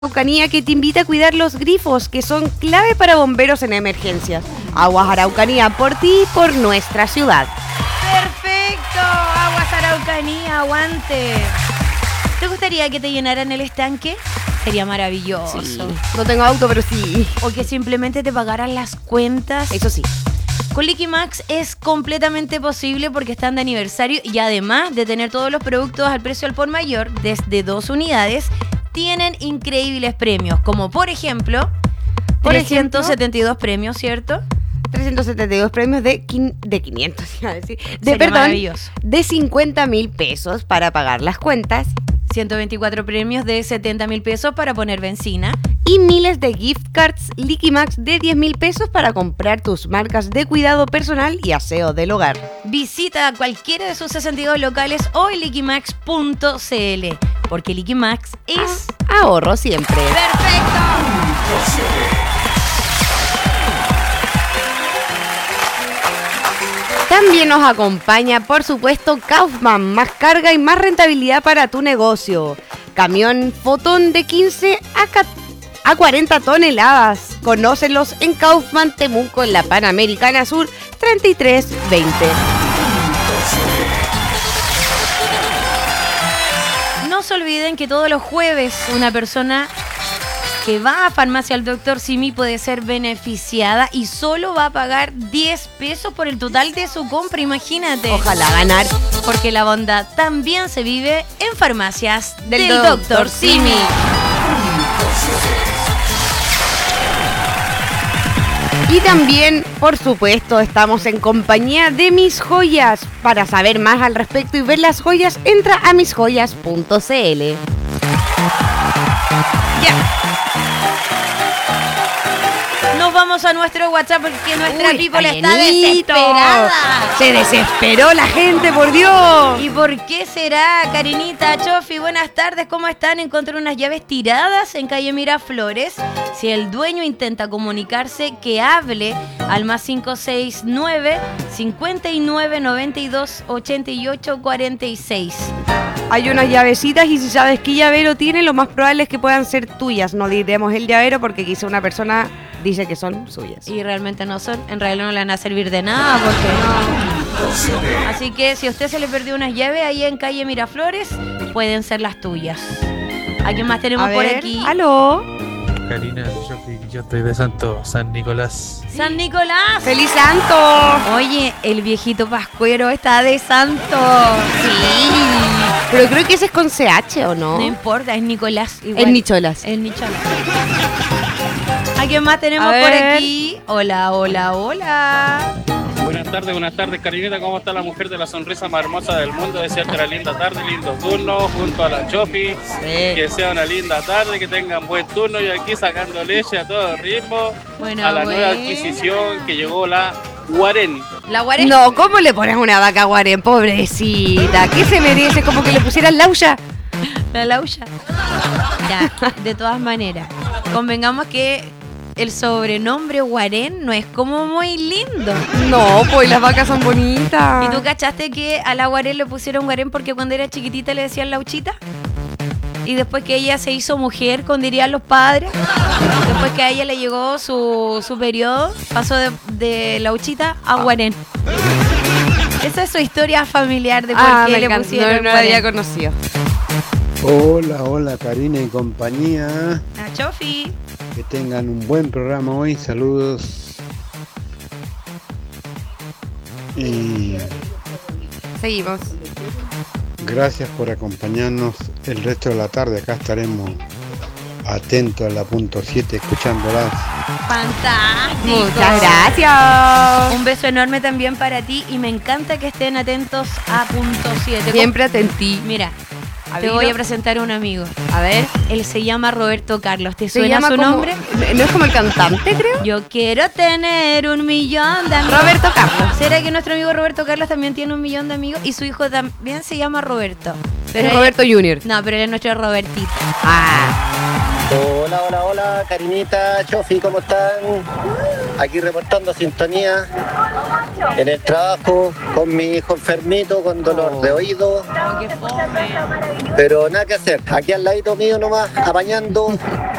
Araucanía que te invita a cuidar los grifos que son clave para bomberos en emergencias. Aguas Araucanía, por ti y por nuestra ciudad. ¡Perfecto! Aguas Araucanía, aguante. ¿Te gustaría que te llenaran el estanque? Sería maravilloso. Sí. No tengo auto, pero sí. O que simplemente te pagaran las cuentas. Eso sí. Con Liquimax es completamente posible porque están de aniversario y además de tener todos los productos al precio al por mayor, desde 2 unidades, tienen increíbles premios, como por ejemplo, 372 premios, ¿cierto? 372 premios de 500, iba a decir. Maravilloso. De 50.000 pesos para pagar las cuentas. 124 premios de 70.000 pesos para poner benzina. Y miles de gift cards Liquimax de 10.000 pesos para comprar tus marcas de cuidado personal y aseo del hogar. Visita cualquiera de sus 62 locales o en liquimax.cl, porque Liquimax es ahorro siempre. ¡perfecto! También nos acompaña, por supuesto, Kaufman, más carga y más rentabilidad para tu negocio. Camión Fotón de 15 a 40 toneladas. Conócelos en Kaufman Temuco, en la Panamericana Sur 3320. No se olviden que todos los jueves una persona que va a Farmacia al Dr. Simi puede ser beneficiada y solo va a pagar 10 pesos por el total de su compra, imagínate. Ojalá ganar. Porque la bondad también se vive en farmacias del Dr. Dr. Simi. Y también, por supuesto, estamos en compañía de Mis Joyas. Para saber más al respecto y ver las joyas, entra a misjoyas.cl. Ya. Nos vamos a nuestro WhatsApp porque nuestra people está Arianito. desesperada. Se desesperó la gente, por Dios. ¿Y por qué será, Karinita, Chofi? Buenas tardes, ¿cómo están? Encontré unas llaves tiradas en calle Miraflores. Si el dueño intenta comunicarse, que hable al más 569 59 92 88 46. Hay unas llavecitas y si sabes qué llavero tiene, lo más probable es que puedan ser tuyas. No diremos el llavero porque quizá una persona dice que son suyas. Y realmente no son, en realidad no le van a servir de nada porque no. Así que si a usted se le perdió unas llaves ahí en calle Miraflores, pueden ser las tuyas. ¿A quién más tenemos por aquí? ¿Aló? Karina, yo estoy de Santo San Nicolás. ¡San Nicolás! ¡Feliz Santo! Oye, el viejito pascuero está de santo. Sí. Pero creo que ese es con CH, ¿o no? No importa, es Nicolás. Igual. Es Nicholas. Es Nicholas. ¿A quién más tenemos A por ver. aquí? Hola, hola, hola. Buenas tardes, Karinita. ¿Cómo está la mujer de la sonrisa más hermosa del mundo? Desearte una linda tarde, lindo turno, junto a la Chofi. Que sea una linda tarde, que tengan buen turno. Y aquí sacando leche a todo ritmo Bueno, a la nueva bueno. adquisición que llegó la Guarén. La Guarén. No, ¿cómo le pones una vaca a Guarén? Pobrecita. ¿Qué se merece? Como que le pusieran laucha. La laucha. Ya, de todas maneras, convengamos que el sobrenombre Guarén no es como muy lindo. No, pues las vacas son bonitas. ¿Y tú cachaste que a la Guarén le pusieron Guarén porque cuando era chiquitita le decían lauchita? Y después que ella se hizo mujer, con dirían los padres, después que a ella le llegó su periodo, pasó de lauchita a Guarén. Esa es su historia familiar de por qué me le encanta. pusieron No la Guarén. había conocido. Hola Karina y compañía. A Chofi. Que tengan un buen programa hoy. Saludos. Y Seguimos. gracias por acompañarnos el resto de la tarde. Acá estaremos atentos a la punto 7 escuchándolas. Fantástico. Muchas gracias. Un beso enorme también para ti y me encanta que estén atentos a punto 7. Siempre atentí. Mira, te Abrirlo. voy a presentar a un amigo. A ver. Él se llama Roberto Carlos. ¿Te ¿Se suena llama su como- nombre? ¿No es como el cantante, creo? Yo quiero tener 1 millón de amigos. Roberto Carlos. ¿Será que nuestro amigo Roberto Carlos también tiene 1 millón de amigos? Y su hijo también se llama Roberto. Es él- Roberto Junior. No, pero él es nuestro Robertito. Ah. Hola, Karinita, Chofi, ¿cómo están? aquí reportando sintonía en el trabajo con mi hijo enfermito con dolor de oído. Oh, qué fome. Pero nada que hacer, aquí al ladito mío nomás, apañando